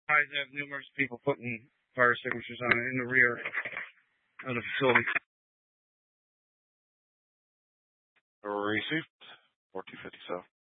I have numerous people putting fire extinguishers on it in the rear of the facility. Received 4257.